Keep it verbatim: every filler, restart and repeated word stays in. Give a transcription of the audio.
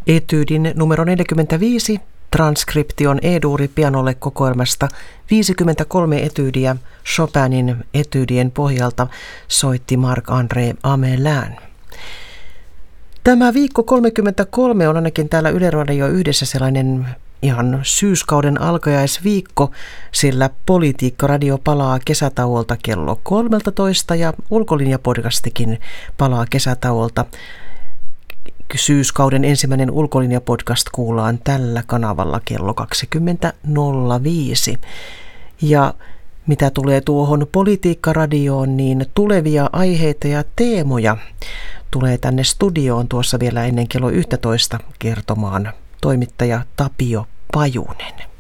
Etyydin numero neljäkymmentäviisi, transkription E-duuri pianolle kokoelmasta viisikymmentäkolme etyydiä Chopinin etyydien pohjalta soitti Marc-André Amelin. Tämä viikko kolmekymmentäkolme on ainakin täällä Yle Radio Yhdessä sellainen ihan syyskauden alkajaisviikko, sillä Politiikka-radio palaa kesätauolta kello kolmetoista ja Ulkolinja-podcastikin palaa kesätauolta. Syyskauden ensimmäinen Ulkolinja-podcast kuullaan tällä kanavalla kello kaksikymmentä nolla viisi. Ja mitä tulee tuohon Politiikka-radioon, niin tulevia aiheita ja teemoja tulee tänne studioon tuossa vielä ennen kello yksitoista kertomaan toimittaja Tapio Pajunen.